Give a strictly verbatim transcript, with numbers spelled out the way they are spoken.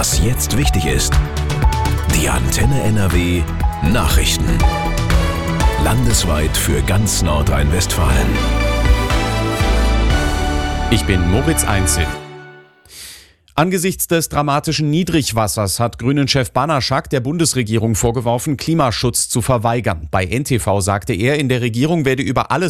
Was jetzt wichtig ist. Die Antenne N R W Nachrichten. Landesweit für ganz Nordrhein-Westfalen. Ich bin Moritz Einzel. Angesichts des dramatischen Niedrigwassers hat Grünen-Chef Banaschak der Bundesregierung vorgeworfen, Klimaschutz zu verweigern. Bei N T V sagte er, in der Regierung werde über alles